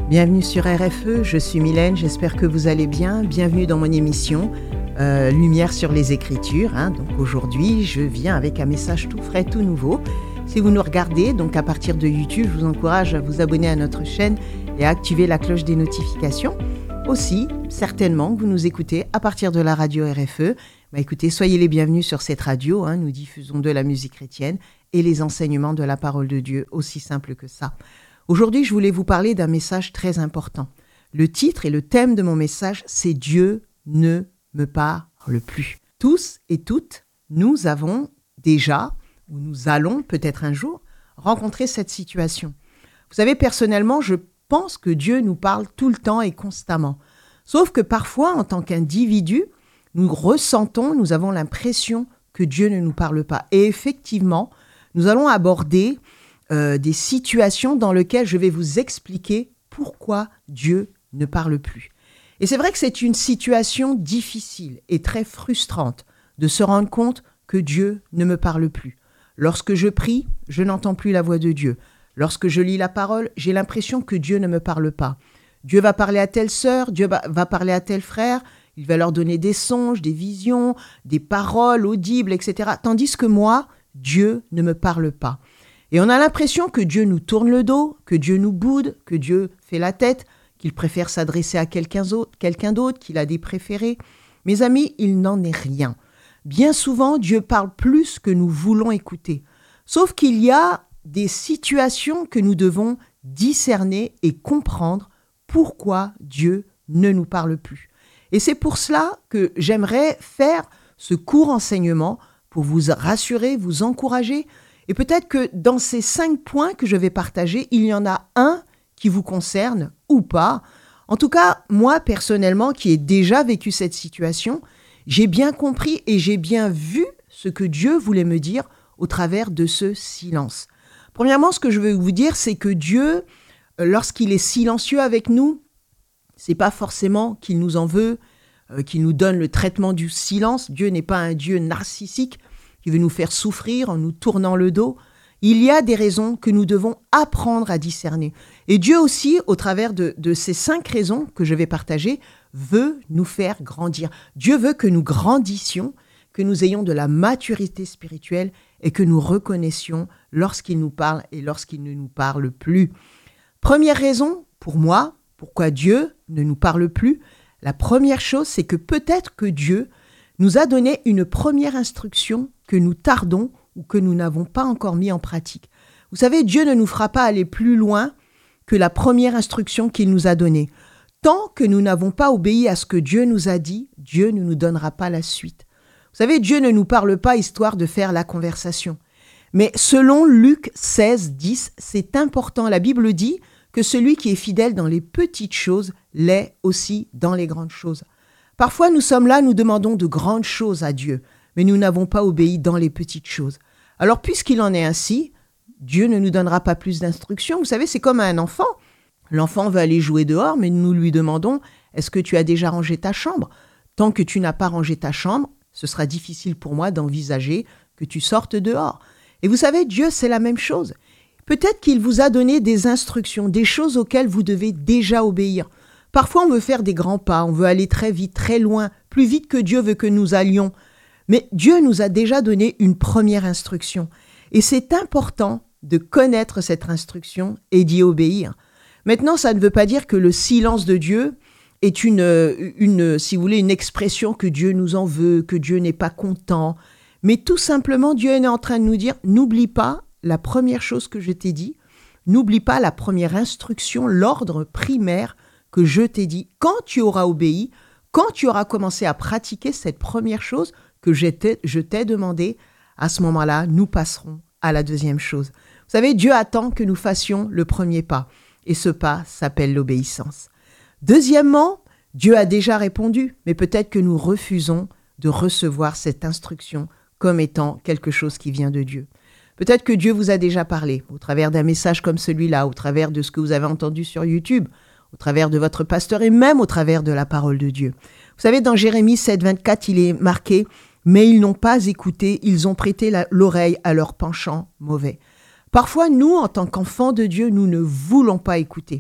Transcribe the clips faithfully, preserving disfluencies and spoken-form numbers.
Bienvenue sur R F E, je suis Mylène, j'espère que vous allez bien. Bienvenue dans mon émission euh, Lumière sur les Écritures. Hein. Donc aujourd'hui, je viens avec un message tout frais, tout nouveau. Si vous nous regardez, donc à partir de YouTube, je vous encourage à vous abonner à notre chaîne et à activer la cloche des notifications. Aussi, certainement, vous nous écoutez à partir de la radio R F E. Bah, écoutez, soyez les bienvenus sur cette radio. Hein. Nous diffusons de la musique chrétienne et les enseignements de la parole de Dieu, aussi simple que ça. Aujourd'hui, je voulais vous parler d'un message très important. Le titre et le thème de mon message, c'est « Dieu ne me parle plus ». Tous et toutes, nous avons déjà, ou nous allons peut-être un jour, rencontrer cette situation. Vous savez, personnellement, je pense que Dieu nous parle tout le temps et constamment. Sauf que parfois, en tant qu'individu, nous ressentons, nous avons l'impression que Dieu ne nous parle pas. Et effectivement, nous allons aborder Euh, des situations dans lesquelles je vais vous expliquer pourquoi Dieu ne parle plus. Et c'est vrai que c'est une situation difficile et très frustrante de se rendre compte que Dieu ne me parle plus. Lorsque je prie, je n'entends plus la voix de Dieu. Lorsque je lis la parole, j'ai l'impression que Dieu ne me parle pas. Dieu va parler à telle sœur, Dieu va parler à tel frère, il va leur donner des songes, des visions, des paroles audibles, et cetera. Tandis que moi, Dieu ne me parle pas. Et on a l'impression que Dieu nous tourne le dos, que Dieu nous boude, que Dieu fait la tête, qu'il préfère s'adresser à quelqu'un d'autre, quelqu'un d'autre, qu'il a des préférés. Mes amis, il n'en est rien. Bien souvent, Dieu parle plus que nous voulons écouter. Sauf qu'il y a des situations que nous devons discerner et comprendre pourquoi Dieu ne nous parle plus. Et c'est pour cela que j'aimerais faire ce court enseignement pour vous rassurer, vous encourager. Et peut-être que dans ces cinq points que je vais partager, il y en a un qui vous concerne ou pas. En tout cas, moi, personnellement, qui ai déjà vécu cette situation, j'ai bien compris et j'ai bien vu ce que Dieu voulait me dire au travers de ce silence. Premièrement, ce que je veux vous dire, c'est que Dieu, lorsqu'il est silencieux avec nous, c'est pas forcément qu'il nous en veut, euh, qu'il nous donne le traitement du silence. Dieu n'est pas un Dieu narcissique qui veut nous faire souffrir en nous tournant le dos. Il y a des raisons que nous devons apprendre à discerner. Et Dieu aussi, au travers de, de ces cinq raisons que je vais partager, veut nous faire grandir. Dieu veut que nous grandissions, que nous ayons de la maturité spirituelle et que nous reconnaissions lorsqu'il nous parle et lorsqu'il ne nous parle plus. Première raison, pour moi, pourquoi Dieu ne nous parle plus, la première chose, c'est que peut-être que Dieu nous a donné une première instruction que nous tardons ou que nous n'avons pas encore mis en pratique. Vous savez, Dieu ne nous fera pas aller plus loin que la première instruction qu'il nous a donnée. Tant que nous n'avons pas obéi à ce que Dieu nous a dit, Dieu ne nous donnera pas la suite. Vous savez, Dieu ne nous parle pas histoire de faire la conversation. Mais selon Luc seize, dix, c'est important. La Bible dit que celui qui est fidèle dans les petites choses l'est aussi dans les grandes choses. Parfois, nous sommes là, nous demandons de grandes choses à Dieu, mais nous n'avons pas obéi dans les petites choses. Alors, puisqu'il en est ainsi, Dieu ne nous donnera pas plus d'instructions. Vous savez, c'est comme un enfant. L'enfant veut aller jouer dehors, mais nous lui demandons « Est-ce que tu as déjà rangé ta chambre ?» Tant que tu n'as pas rangé ta chambre, ce sera difficile pour moi d'envisager que tu sortes dehors. Et vous savez, Dieu, c'est la même chose. Peut-être qu'il vous a donné des instructions, des choses auxquelles vous devez déjà obéir. Parfois, on veut faire des grands pas, on veut aller très vite, très loin, plus vite que Dieu veut que nous allions. Mais Dieu nous a déjà donné une première instruction. Et c'est important de connaître cette instruction et d'y obéir. Maintenant, ça ne veut pas dire que le silence de Dieu est une, une, si vous voulez, une expression que Dieu nous en veut, que Dieu n'est pas content. Mais tout simplement, Dieu est en train de nous dire, n'oublie pas la première chose que je t'ai dit, n'oublie pas la première instruction, l'ordre primaire que je t'ai dit. Quand tu auras obéi, quand tu auras commencé à pratiquer cette première chose que je t'ai, je t'ai demandé, à ce moment-là, nous passerons à la deuxième chose. Vous savez, Dieu attend que nous fassions le premier pas. Et ce pas s'appelle l'obéissance. Deuxièmement, Dieu a déjà répondu, mais peut-être que nous refusons de recevoir cette instruction comme étant quelque chose qui vient de Dieu. Peut-être que Dieu vous a déjà parlé, au travers d'un message comme celui-là, au travers de ce que vous avez entendu sur YouTube, au travers de votre pasteur et même au travers de la parole de Dieu. Vous savez, dans Jérémie sept, vingt-quatre, il est marqué « Mais ils n'ont pas écouté, ils ont prêté la, l'oreille à leur penchant mauvais. » Parfois, nous, en tant qu'enfants de Dieu, nous ne voulons pas écouter.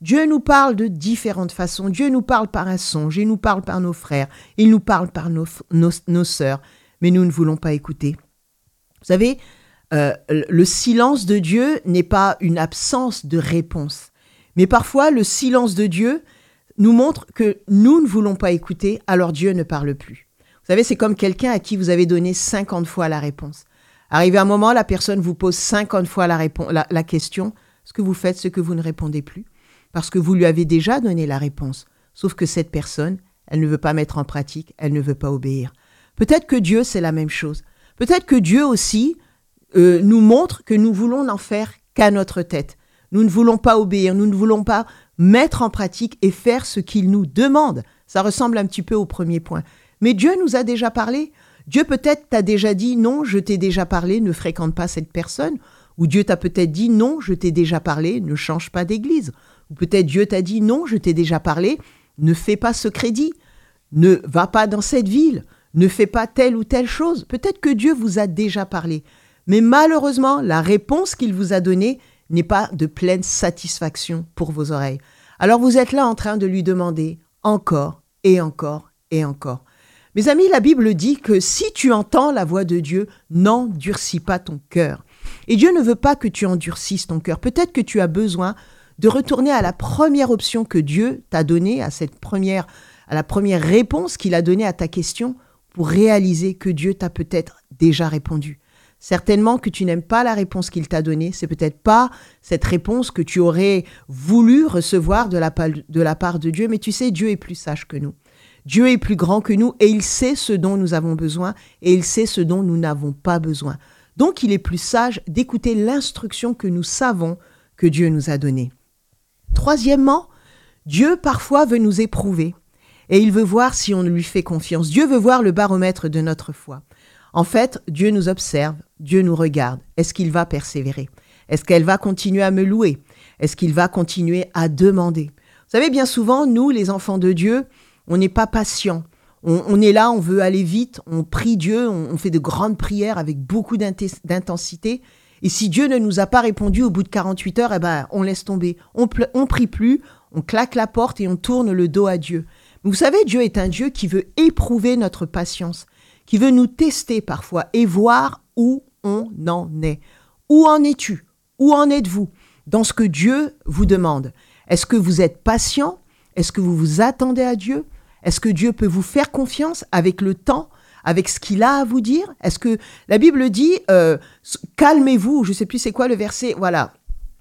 Dieu nous parle de différentes façons. Dieu nous parle par un songe, il nous parle par nos frères, il nous parle par nos, nos, nos sœurs, mais nous ne voulons pas écouter. Vous savez, euh, le silence de Dieu n'est pas une absence de réponse, mais parfois le silence de Dieu nous montre que nous ne voulons pas écouter, alors Dieu ne parle plus. Vous savez, c'est comme quelqu'un à qui vous avez donné cinquante fois la réponse. Arrivé un moment, la personne vous pose cinquante fois la, réponse, la, la question. Ce que vous faites, c'est que vous ne répondez plus. Parce que vous lui avez déjà donné la réponse. Sauf que cette personne, elle ne veut pas mettre en pratique, elle ne veut pas obéir. Peut-être que Dieu, c'est la même chose. Peut-être que Dieu aussi euh, nous montre que nous voulons n'en faire qu'à notre tête. Nous ne voulons pas obéir, nous ne voulons pas mettre en pratique et faire ce qu'il nous demande. Ça ressemble un petit peu au premier point. Mais Dieu nous a déjà parlé. Dieu peut-être t'a déjà dit « Non, je t'ai déjà parlé, ne fréquente pas cette personne ». Ou Dieu t'a peut-être dit « Non, je t'ai déjà parlé, ne change pas d'église ». Ou peut-être Dieu t'a dit « Non, je t'ai déjà parlé, ne fais pas ce crédit, ne va pas dans cette ville, ne fais pas telle ou telle chose ». Peut-être que Dieu vous a déjà parlé. Mais malheureusement, la réponse qu'il vous a donnée n'est pas de pleine satisfaction pour vos oreilles. Alors vous êtes là en train de lui demander encore et encore et encore. Mes amis, la Bible dit que si tu entends la voix de Dieu, n'endurcis pas ton cœur. Et Dieu ne veut pas que tu endurcisses ton cœur. Peut-être que tu as besoin de retourner à la première option que Dieu t'a donnée, à cette première, à la première réponse qu'il a donnée à ta question, pour réaliser que Dieu t'a peut-être déjà répondu. Certainement que tu n'aimes pas la réponse qu'il t'a donnée, c'est peut-être pas cette réponse que tu aurais voulu recevoir de la, de la part de Dieu, mais tu sais, Dieu est plus sage que nous. Dieu est plus grand que nous et il sait ce dont nous avons besoin et il sait ce dont nous n'avons pas besoin. Donc, il est plus sage d'écouter l'instruction que nous savons que Dieu nous a donnée. Troisièmement, Dieu parfois veut nous éprouver et il veut voir si on lui fait confiance. Dieu veut voir le baromètre de notre foi. En fait, Dieu nous observe, Dieu nous regarde. Est-ce qu'il va persévérer? Est-ce qu'elle va continuer à me louer? Est-ce qu'il va continuer à demander? Vous savez, bien souvent, nous, les enfants de Dieu, on n'est pas patient. On, on est là, on veut aller vite, on prie Dieu, on, on fait de grandes prières avec beaucoup d'intensité. Et si Dieu ne nous a pas répondu au bout de quarante-huit heures, eh ben, on laisse tomber. On ne prie plus, on claque la porte et on tourne le dos à Dieu. Mais vous savez, Dieu est un Dieu qui veut éprouver notre patience, qui veut nous tester parfois et voir où on en est. Où en es-tu? Où en êtes-vous dans ce que Dieu vous demande? Est-ce que vous êtes patient? Est-ce que vous vous attendez à Dieu? Est-ce que Dieu peut vous faire confiance avec le temps, avec ce qu'il a à vous dire? Est-ce que la Bible dit euh, « Calmez-vous », je ne sais plus c'est quoi le verset, voilà.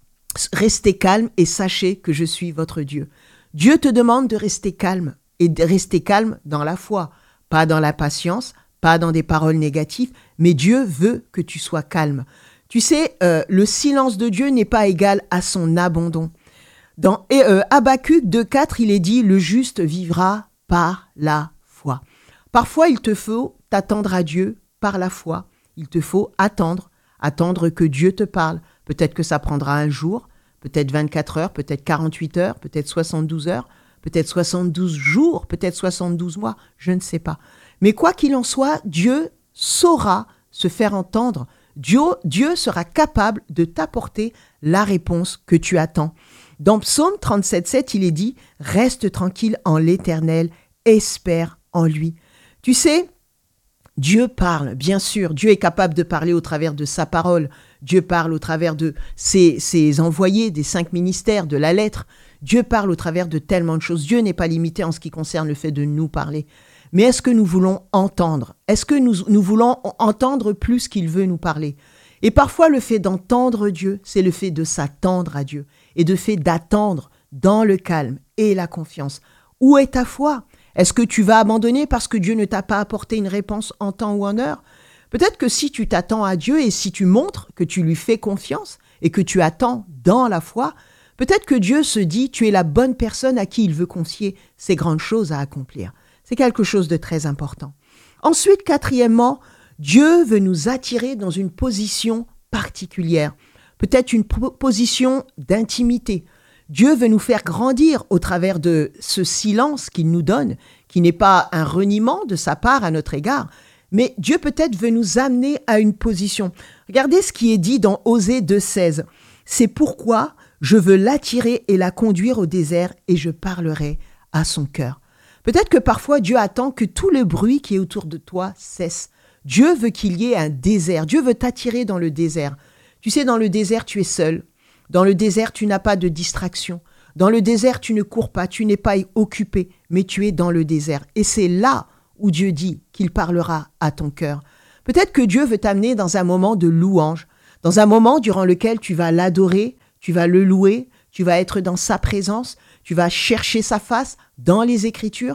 « Restez calme et sachez que je suis votre Dieu ». Dieu te demande de rester calme et de rester calme dans la foi, pas dans la patience, pas dans des paroles négatives, mais Dieu veut que tu sois calme. Tu sais, euh, le silence de Dieu n'est pas égal à son abandon. Dans euh, Habacuc deux quatre, il est dit « Le juste vivra par la foi ». Parfois, il te faut t'attendre à Dieu par la foi. Il te faut attendre, attendre que Dieu te parle. Peut-être que ça prendra un jour, peut-être vingt-quatre heures, peut-être quarante-huit heures, peut-être soixante-douze heures, peut-être soixante-douze jours, peut-être soixante-douze mois, je ne sais pas. Mais quoi qu'il en soit, Dieu saura se faire entendre. Dieu, Dieu sera capable de t'apporter la réponse que tu attends. Dans Psaume trente-sept sept, il est dit « Reste tranquille en l'Éternel, espère en lui ». Tu sais, Dieu parle, bien sûr. Dieu est capable de parler au travers de sa parole. Dieu parle au travers de ses, ses envoyés, des cinq ministères, de la lettre. Dieu parle au travers de tellement de choses. Dieu n'est pas limité en ce qui concerne le fait de nous parler. Mais est-ce que nous voulons entendre? Est-ce que nous, nous voulons entendre plus qu'il veut nous parler? Et parfois, le fait d'entendre Dieu, c'est le fait de s'attendre à Dieu et le fait d'attendre dans le calme et la confiance. Où est ta foi? Est-ce que tu vas abandonner parce que Dieu ne t'a pas apporté une réponse en temps ou en heure? Peut-être que si tu t'attends à Dieu et si tu montres que tu lui fais confiance et que tu attends dans la foi, peut-être que Dieu se dit « Tu es la bonne personne à qui il veut confier ces grandes choses à accomplir ». C'est quelque chose de très important. Ensuite, quatrièmement, Dieu veut nous attirer dans une position particulière, peut-être une po- position d'intimité. Dieu veut nous faire grandir au travers de ce silence qu'il nous donne, qui n'est pas un reniement de sa part à notre égard, mais Dieu peut-être veut nous amener à une position. Regardez ce qui est dit dans Osée deux seize. « C'est pourquoi Je veux l'attirer et la conduire au désert et je parlerai à son cœur. Peut-être que parfois Dieu attend que tout le bruit qui est autour de toi cesse. Dieu veut qu'il y ait un désert. Dieu veut t'attirer dans le désert. Tu sais, dans le désert, tu es seul. Dans le désert, tu n'as pas de distraction. Dans le désert, tu ne cours pas, tu n'es pas occupé, mais tu es dans le désert. Et c'est là où Dieu dit qu'il parlera à ton cœur. Peut-être que Dieu veut t'amener dans un moment de louange, dans un moment durant lequel tu vas l'adorer, tu vas le louer, tu vas être dans sa présence, tu vas chercher sa face dans les Écritures,